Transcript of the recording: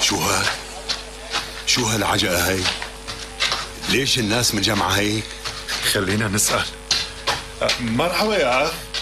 شو هالعجقة هي؟ ليش الناس مجمعة هيك؟ خلينا نسأل. مرحبا يا عم.